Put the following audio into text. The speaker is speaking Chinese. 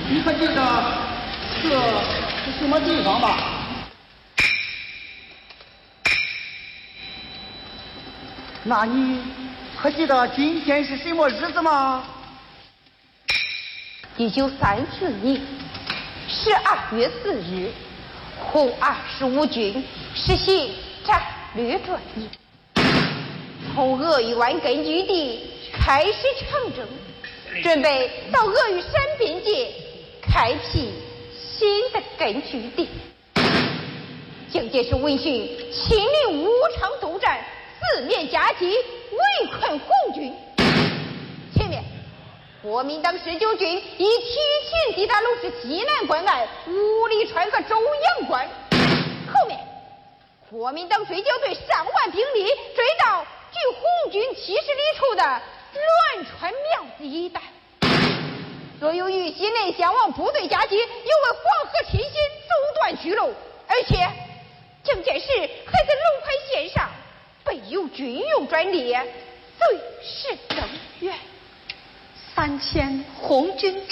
你可记得这是什么地方吧？那你可记得今天是什么日子吗 ？1934年12月4日，红25军实行战略转移，从鄂豫皖根据地开始长征，准备到鄂豫陕边界开辟新的根据地。蒋介石闻讯亲临武昌督战，四面夹击，围困红军。前面国民党19军已提前抵达龙市西南关岸五里川和周阳关，后面国民党追剿队上万兵力追到距红军70里处的栾川苗子一带。所有豫西内向往部队夹击，又为黄河侵袭阻断去路，而且蒋介石还在龙牌线上备有军用专列，随时增援。3000红军